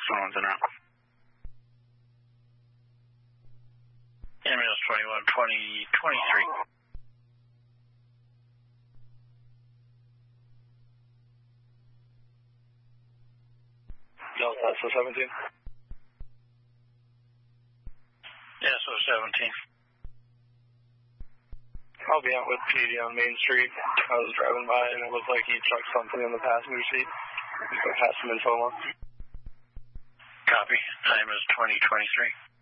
going on to now? Ambulance 212023. Delta SO 17. Yeah, SO 17. I'll be out with PD on Main Street. I was driving by and it looked like he chucked something in the passenger seat. Go pass some info on. Copy. Time is 2023.